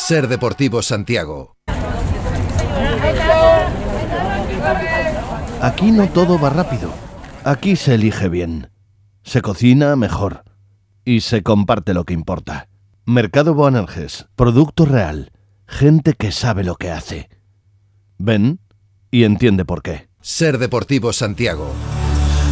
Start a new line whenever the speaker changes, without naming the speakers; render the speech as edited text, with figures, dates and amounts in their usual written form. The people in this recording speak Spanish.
Ser Deportivo Santiago.
Aquí no todo va rápido. Aquí se elige bien. Se cocina mejor. Y se comparte lo que importa. Mercado Boanerges. Producto real. Gente que sabe lo que hace. Ven y entiende por qué.
Ser Deportivo Santiago.